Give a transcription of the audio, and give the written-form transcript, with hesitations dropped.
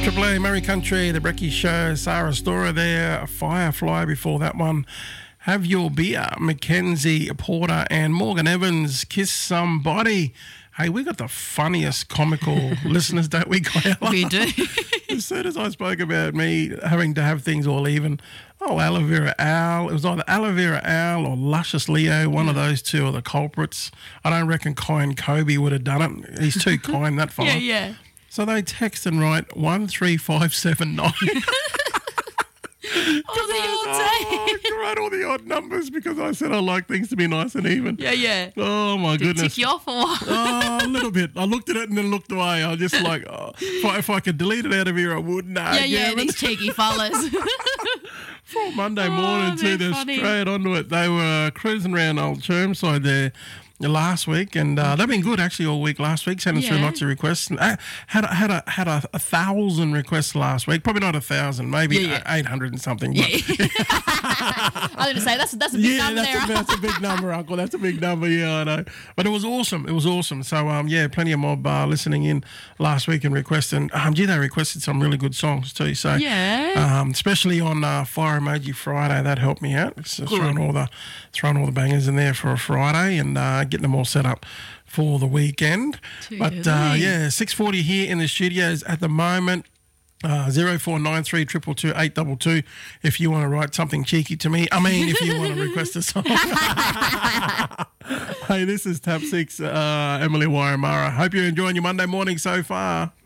Triple A, Murray Country, The Brekkie Show, Sarah Storer there, Firefly before that one. Have Your Beer, Mackenzie Porter and Morgan Evans, Kiss Somebody. Hey, we got the funniest comical listeners, don't we, Kyle? We do. As soon as I spoke about me having to have things all even, Aloe Vera Al. It was either Aloe Vera Al or Luscious Leo. One of those two are the culprits. I don't reckon Kind Kobe would have done it. He's too kind, that fella. Yeah. So they text and write 13579. I wrote all the odd numbers because I said I like things to be nice and even. Yeah. Oh, my Did it goodness. tick you off or? Oh, a little bit. I looked at it and then looked away. I was just like, if I could delete it out of here, I would. No, Yeah, these cheeky fellas. For Monday morning too, they're funny. straight onto it. They were cruising around Old Chermside there last week, and they've been good actually all week last week, sending through lots of requests. And had 1,000 requests last week. Probably not 1,000, maybe 800 and something. But I was going to say, that's a big number there. that's a big number, Uncle. That's a big number, I know. But it was awesome. So, plenty of mob listening in last week and requesting. They requested some really good songs too. So, especially on Fire Emoji Friday, that helped me out. It's throwing all the bangers in there for a Friday and getting them all set up for the weekend. But 6:40 here in the studios at the moment. 0493 222 822 if you want to write something cheeky to me. If you want to request a song. Hey, this is Tap 6, Emily Waramara. Hope you're enjoying your Monday morning so far.